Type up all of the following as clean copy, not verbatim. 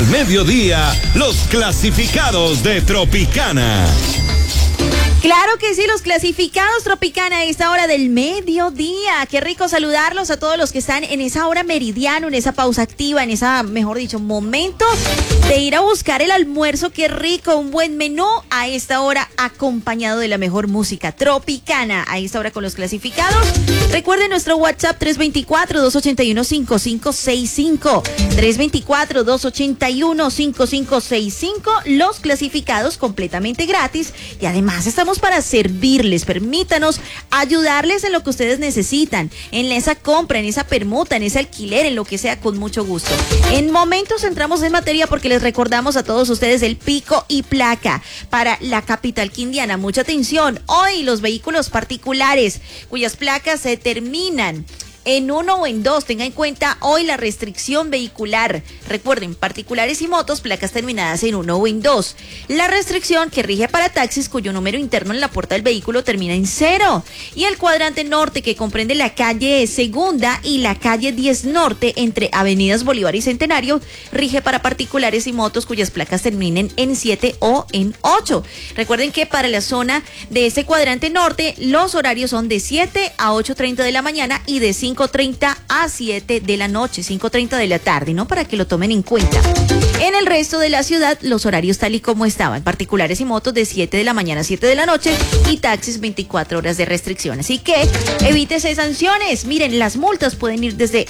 al mediodía, los clasificados de Tropicana. Claro que sí, los clasificados Tropicana a esta hora del mediodía. Qué rico saludarlos a todos los que están en esa hora meridiano, en esa pausa activa, en esa, mejor dicho, momento de ir a buscar el almuerzo. Qué rico, un buen menú a esta hora acompañado de la mejor música Tropicana. A esta hora con los clasificados. Recuerden nuestro WhatsApp 324-281-5565. 324-281-5565. Los clasificados completamente gratis y además estamos para servirles. Permítanos ayudarles en lo que ustedes necesitan, en esa compra, en esa permuta, en ese alquiler, en lo que sea, con mucho gusto. En momentos entramos en materia porque les recordamos a todos ustedes el pico y placa para la capital quindiana. Mucha atención, hoy los vehículos particulares cuyas placas se terminan en 1 o en 2, tenga en cuenta hoy la restricción vehicular. Recuerden, particulares y motos, placas terminadas en 1 o en 2. La restricción que rige para taxis cuyo número interno en la puerta del vehículo termina en 0. Y el cuadrante norte que comprende la calle Segunda y la calle 10 Norte entre avenidas Bolívar y Centenario rige para particulares y motos cuyas placas terminen en 7 o en 8. Recuerden que para la zona de ese cuadrante norte los horarios son de 7 a 8:30 de la mañana y de 5:30 a 7 de la noche, 5:30 de la tarde, ¿no? Para que lo tomen en cuenta. En el resto de la ciudad, los horarios tal y como estaban, particulares y motos de 7 de la mañana a 7 de la noche y taxis 24 horas de restricción. Así que evítese sanciones. Miren, las multas pueden ir desde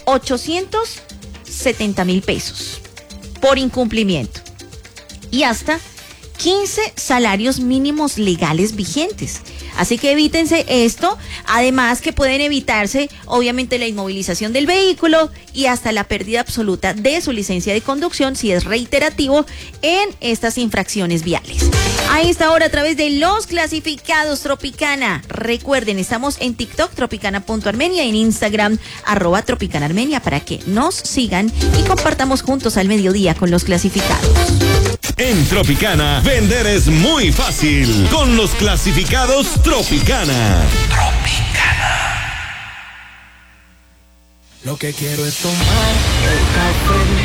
870,000 pesos por incumplimiento y hasta 15 salarios mínimos legales vigentes. Así que evítense esto, además que pueden evitarse obviamente la inmovilización del vehículo y hasta la pérdida absoluta de su licencia de conducción si es reiterativo en estas infracciones viales. A esta hora a través de los clasificados Tropicana. Recuerden, estamos en TikTok tropicana.armenia, en Instagram @tropicanaarmenia para que nos sigan y compartamos juntos al mediodía con los clasificados. En Tropicana, vender es muy fácil con los clasificados Tropicana. Lo que quiero es tomar el café